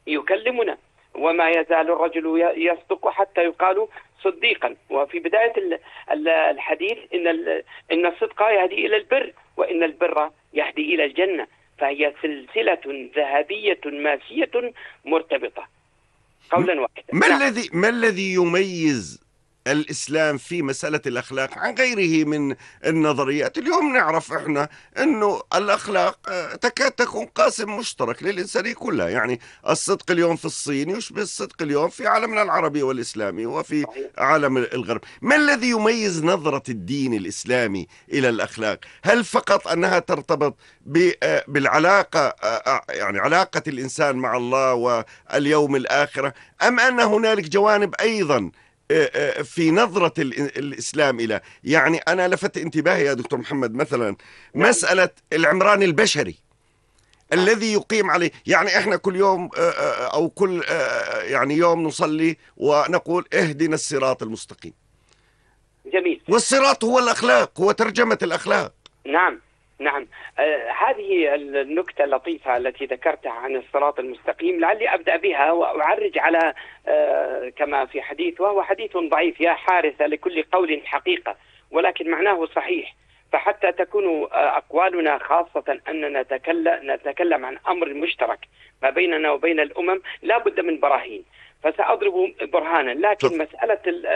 يكلمنا، وما يزال الرجل يصدق حتى يقال صديقا. وفي بداية الحديث إن الصدق يهدي إلى البر، وإن البر يهدي إلى الجنة، فهي سلسلة ذهبية ماسية مرتبطة قولا واحدا. ما الذي يميز الإسلام في مسألة الأخلاق عن غيره من النظريات؟ اليوم نعرف إحنا أنه الأخلاق تكاد تكون قاسم مشترك للإنسانية كلها. يعني الصدق اليوم في الصين يشبه الصدق اليوم في عالمنا العربي والإسلامي وفي عالم الغرب. ما الذي يميز نظرة الدين الإسلامي إلى الأخلاق؟ هل فقط أنها ترتبط بالعلاقة، يعني علاقة الإنسان مع الله واليوم الآخرة، أم أن هنالك جوانب أيضا في نظرة الإسلام إلى، يعني أنا لفت انتباهي يا دكتور محمد مثلا مسألة العمران البشري الذي يقيم عليه. يعني إحنا كل يوم أو كل يعني يوم نصلي ونقول اهدنا الصراط المستقيم. جميل. والصراط هو الأخلاق، هو ترجمة الأخلاق. نعم نعم. هذه النكتة اللطيفة التي ذكرتها عن الصراط المستقيم لعلي أبدأ بها وأعرج على كما في حديث، وهو حديث ضعيف: يا حارث لكل قول حقيقة، ولكن معناه صحيح. فحتى تكون أقوالنا خاصة أننا نتكلم عن أمر مشترك ما بيننا وبين الأمم لا بد من براهين، فسأضرب برهانا. لكن مسألة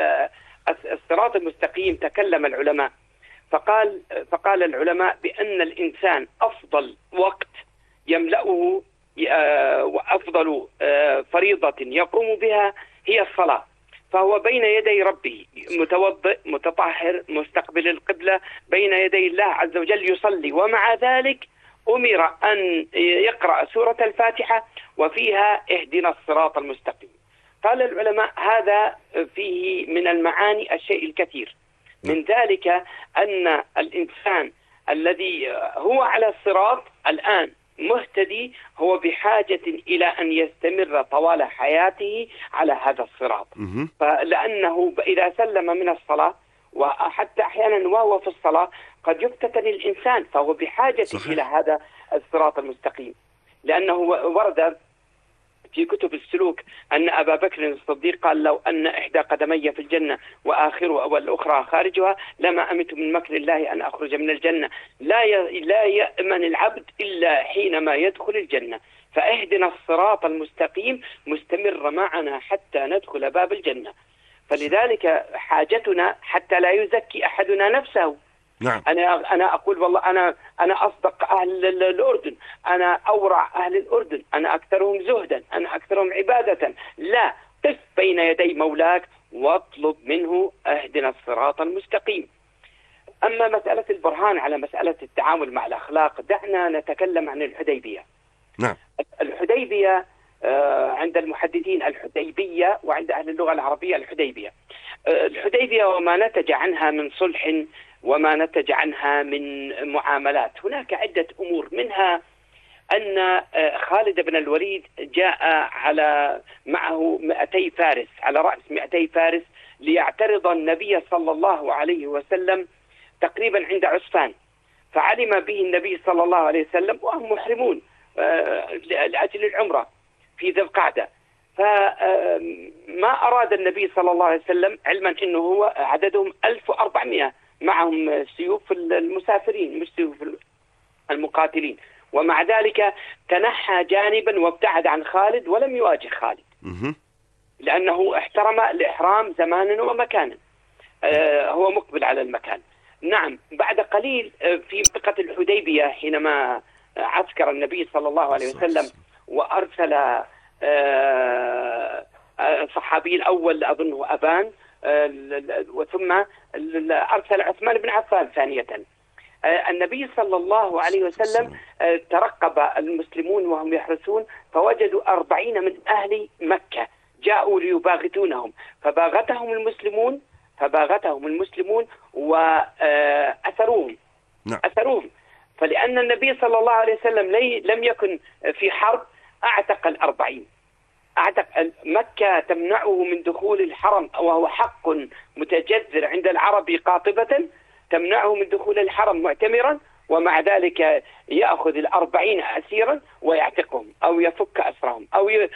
الصراط المستقيم تكلم العلماء، فقال العلماء بأن الإنسان أفضل وقت يملأه وأفضل فريضة يقوم بها هي الصلاة، فهو بين يدي ربه متوضئ متطهر مستقبل القبلة بين يدي الله عز وجل يصلي، ومع ذلك أمر أن يقرأ سورة الفاتحة وفيها اهدنا الصراط المستقيم. قال العلماء هذا فيه من المعاني الشيء الكثير، من ذلك أن الإنسان الذي هو على الصراط الآن مهتدي هو بحاجة إلى أن يستمر طوال حياته على هذا الصراط، فلأنه إذا سلم من الصلاة وحتى أحيانا وهو في الصلاة قد يفتتن الإنسان، فهو بحاجة صحيح. إلى هذا الصراط المستقيم، لأنه ورد في كتب السلوك أن أبا بكر الصديق قال: لو أن إحدى قدمي في الجنة والأخرى خارجها لما أمت من مكر الله أن أخرج من الجنة. لا يأمن العبد إلا حينما يدخل الجنة، فاهدنا الصراط المستقيم مستمر معنا حتى ندخل باب الجنة. فلذلك حاجتنا حتى لا يزكي أحدنا نفسه. نعم. أنا أقول والله أنا أصدق أهل الأردن، أنا أورع أهل الأردن، أنا أكثرهم زهدا، أنا أكثرهم عبادة. لا، قف بين يدي مولاك واطلب منه اهدنا الصراط المستقيم. أما مسألة البرهان على مسألة التعامل مع الأخلاق، دعنا نتكلم عن الحديبية. نعم. الحديبية عند المحدثين الحديبية، وعند أهل اللغة العربية الحديبية. الحديبية وما نتج عنها من صلح وما نتج عنها من معاملات، هناك عدة أمور، منها أن خالد بن الوليد جاء معه 200 فارس، على رأس 200 فارس، ليعترض النبي صلى الله عليه وسلم تقريبا عند عسفان، فعلم به النبي صلى الله عليه وسلم وهم محرمون لأجل العمرة في ذي القعدة، فما أراد النبي صلى الله عليه وسلم، علما أنه هو عددهم 1400 معهم سيوف المسافرين مش سيوف المقاتلين، ومع ذلك تنحى جانبا وابتعد عن خالد ولم يواجه خالد لأنه احترم الإحرام زمانا ومكانا، هو مقبل على المكان. نعم. بعد قليل في منطقة الحديبية حينما عسكر النبي صلى الله عليه وسلم وأرسل الصحابي الأول أظنه أبان، وثم أرسل عثمان بن عفان ثانية. النبي صلى الله عليه وسلم ترقب المسلمون وهم يحرسون، فوجدوا 40 من أهل مكة جاءوا ليباغتونهم، فباغتهم المسلمون وأثروهم. أثروهم، فلأن النبي صلى الله عليه وسلم لم يكن في حرب أعتق 40. أعتق مكة تمنعه من دخول الحرم، وهو حق متجذر عند العرب قاطبة، تمنعه من دخول الحرم معتمرا، ومع ذلك يأخذ 40 أسيرا ويعتقهم أو يفك أسرهم أو